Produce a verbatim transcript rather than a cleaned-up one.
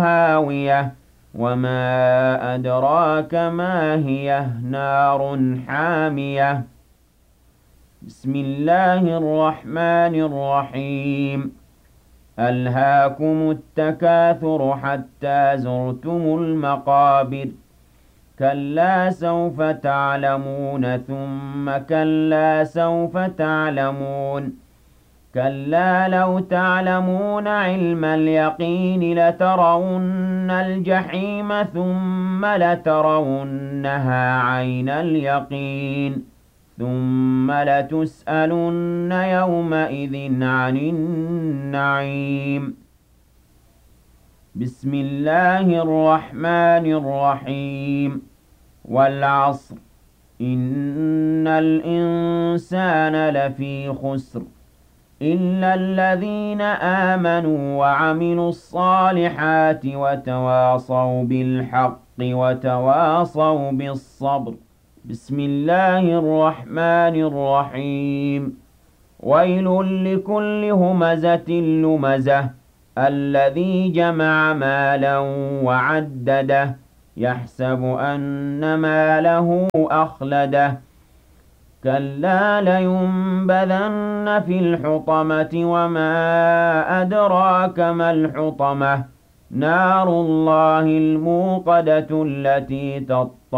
هَاوِيَةٌ وَمَا أَدْرَاكَ مَا هِيَهْ نَارٌ حَامِيَةٌ بسم الله الرحمن الرحيم ألهاكم التكاثر حتى زرتم المقابر كلا سوف تعلمون ثم كلا سوف تعلمون كلا لو تعلمون علم اليقين لترون الجحيم ثم لترونها عين اليقين ثم لتسألن يومئذ عن النعيم بسم الله الرحمن الرحيم والعصر إن الإنسان لفي خسر إلا الذين آمنوا وعملوا الصالحات وتواصوا بالحق وتواصوا بالصبر بسم الله الرحمن الرحيم ويل لكل همزة لمزة الذي جمع مالا وعدده يحسب أن ماله أخلده كلا لينبذن في الحطمة وما أدراك ما الحطمة نار الله الموقدة التي تطلع